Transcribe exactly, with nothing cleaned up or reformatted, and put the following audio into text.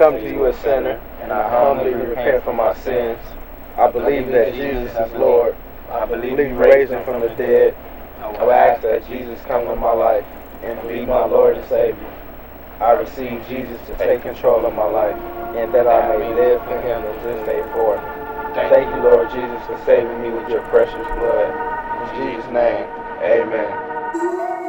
come to you a sinner, and I humbly repent for my sins. I believe that Jesus is Lord. I believe you raised him from the dead. I ask that Jesus come into my life and be my Lord and Savior. I receive Jesus to take control of my life, and that I may live for him from this day forth. Thank you, Lord Jesus, for saving me with your precious blood. In Jesus' name, amen.